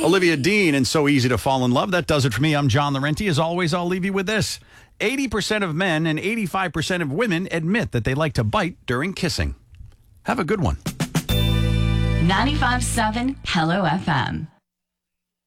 Olivia Dean and So Easy to Fall in Love. That does it for me. I'm John Laurenti. As always, I'll leave you with this. 80% of men and 85% of women admit that they like to bite during kissing. Have a good one. 95.7 Hello FM.